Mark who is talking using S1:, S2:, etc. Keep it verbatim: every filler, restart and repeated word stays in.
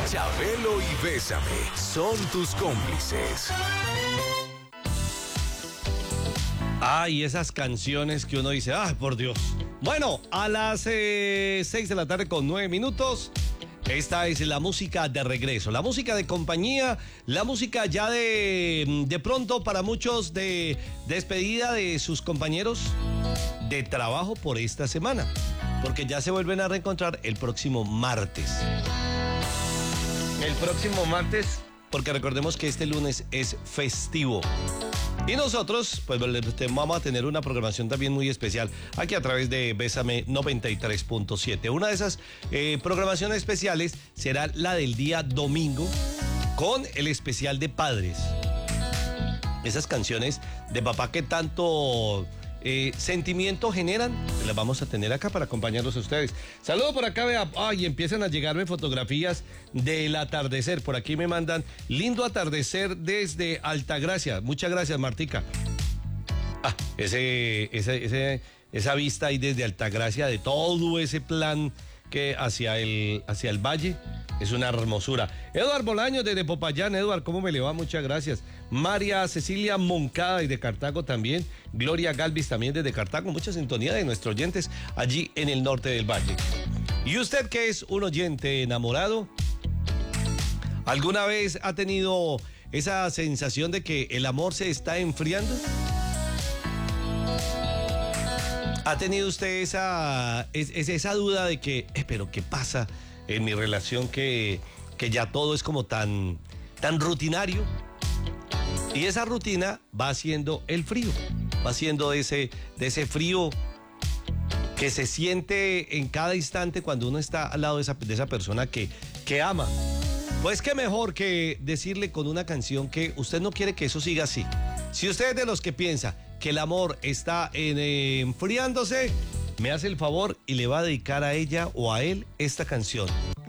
S1: Chabelo y Bésame son tus cómplices.
S2: Ay, esas canciones que uno dice, ay, por Dios. Bueno, a las eh, seis de la tarde con nueve minutos, esta es la música de regreso, la música de compañía, la música ya de, de pronto para muchos de despedida de sus compañeros de trabajo por esta semana, porque ya se vuelven a reencontrar el próximo martes. El próximo martes, porque recordemos que este lunes es festivo. Y nosotros, pues vamos a tener una programación también muy especial aquí a través de Bésame noventa y tres punto siete. Una de esas eh, programaciones especiales será la del día domingo con el especial de padres. Esas canciones de papá que tanto eh, sentimiento generan, las vamos a tener acá para acompañarlos a ustedes. Saludos por acá, vea, ay, empiezan a llegarme fotografías del atardecer. Por aquí me mandan lindo atardecer desde Altagracia. Muchas gracias, Martica. Ah, ese, ese, ese, esa vista ahí desde Altagracia de todo ese plan que hacia el, hacia el valle. Es una hermosura. Eduardo Bolaños desde Popayán. Eduardo, ¿cómo me le va? Muchas gracias. María Cecilia Moncada desde Cartago también. Gloria Galvis también desde Cartago. Mucha sintonía de nuestros oyentes allí en el norte del valle. ¿Y usted que es un oyente enamorado? ¿Alguna vez ha tenido esa sensación de que el amor se está enfriando? ¿Ha tenido usted esa, es, esa duda de que, eh, pero qué pasa en mi relación que, que ya todo es como tan, tan rutinario? Y esa rutina va haciendo el frío, va haciendo de ese, de ese frío que se siente en cada instante cuando uno está al lado de esa, de esa persona que, que ama. Pues qué mejor que decirle con una canción que usted no quiere que eso siga así. Si usted es de los que piensa que el amor está en, eh, enfriándose, me hace el favor y le va a dedicar a ella o a él esta canción.